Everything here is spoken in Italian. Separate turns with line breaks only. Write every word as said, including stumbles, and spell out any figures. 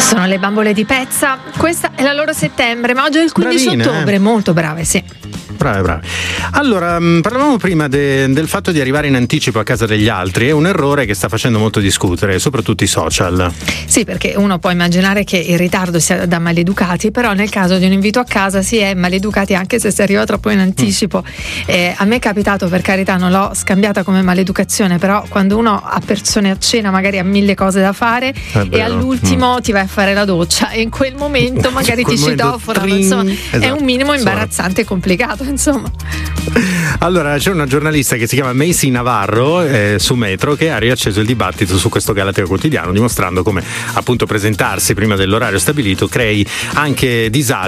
Sono le bambole di Pezza, questa è la loro settembre, ma oggi è il quindici
Bravine,
ottobre,
eh?
molto brave, sì.
Brave, brave. Allora, mh, parlavamo prima de, del fatto di arrivare in anticipo a casa degli altri. È un errore che sta facendo molto discutere, soprattutto i social.
Sì, perché uno può immaginare che il ritardo sia da maleducati, però nel caso di un invito a casa si è maleducati anche se si arriva troppo in anticipo. Mm. Eh, a me è capitato, per carità, non l'ho scambiata come maleducazione, però quando uno ha persone a cena magari ha mille cose da fare e all'ultimo mm. ti vai a fare la doccia e in quel momento magari
quel
ti
momento,
citofonano, insomma,
esatto,
è un minimo imbarazzante e complicato, insomma.
Allora, c'è una giornalista che si chiama Macy Navarro eh, su Metro, che ha riacceso il dibattito su questo Galateo Quotidiano, dimostrando come appunto presentarsi prima dell'orario stabilito crei anche disagio